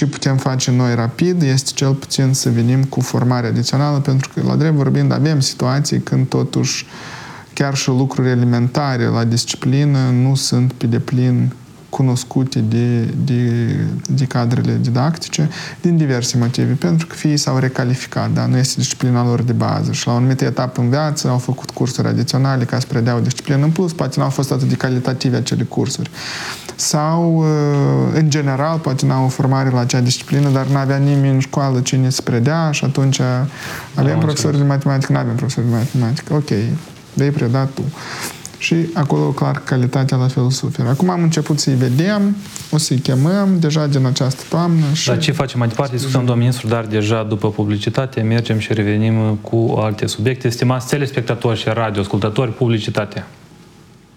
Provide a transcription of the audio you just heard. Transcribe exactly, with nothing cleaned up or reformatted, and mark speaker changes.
Speaker 1: ce putem face noi rapid este cel puțin să venim cu formare adițională, pentru că, la drept vorbind, avem situații când totuși chiar și lucruri elementare la disciplină nu sunt pe deplin cunoscute de, de, de cadrele didactice din diverse motive, pentru că fiii s-au recalificat, da? Nu este disciplina lor de bază și la o anumită etapă în viață au făcut cursuri adiționale ca să predea o disciplină în plus, poate nu au fost atât de calitative acele cursuri. Sau, în general, poate n-au o formare la acea disciplină, dar n-avea nimeni în școală cine să predea și atunci avem profesori de matematică, n-avem profesori de matematică. Ok, vei preda tu. Și acolo, clar, calitatea la fel suferă. Acum am început să-i vedem, o să-i chemăm deja din această toamnă. Și...
Speaker 2: Dar ce facem mai departe? Discutăm, domnul ministru, dar deja după publicitate mergem și revenim cu alte subiecte. Stimați telespectatori și radioascultători, publicitate.